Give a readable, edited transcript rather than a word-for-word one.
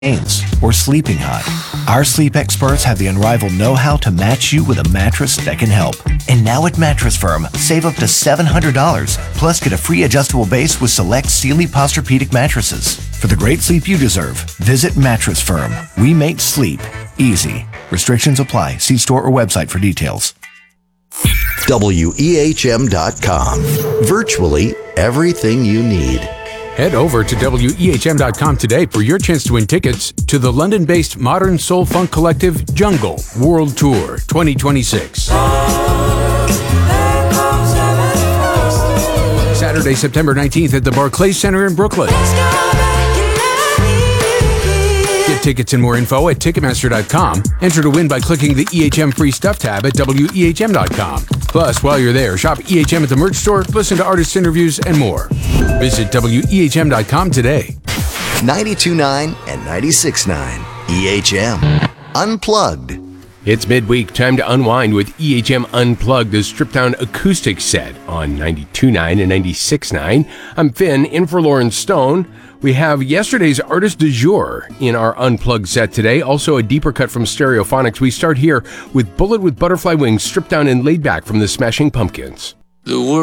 pains, or sleeping hot. Our sleep experts have the unrivaled know-how to match you with a mattress that can help. And now at Mattress Firm, save up to $700, plus get a free adjustable base with select Sealy Posturepedic mattresses. For the great sleep you deserve, visit Mattress Firm. We make sleep easy. Restrictions apply. See store or website for details. WEHM.com. Virtually everything you need. Head over to WEHM.com today for your chance to win tickets to the London-based modern soul funk collective Jungle World Tour 2026. Saturday, September 19th at the Barclays Center in Brooklyn. Get tickets and more info at Ticketmaster.com. Enter to win by clicking the EHM Free Stuff tab at WEHM.com. Plus, while you're there, shop EHM at the merch store, listen to artist interviews, and more. Visit WEHM.com today. 92.9 and 96.9 EHM. Unplugged. It's midweek, time to unwind with EHM Unplugged, the stripped-down acoustic set on 92.9 and 96.9. I'm Finn, in for Lauren Stone. We have yesterday's artist du jour in our Unplugged set today, also a deeper cut from Stereophonics. We start here with Bullet with Butterfly Wings, stripped down and laid back from the Smashing Pumpkins. The world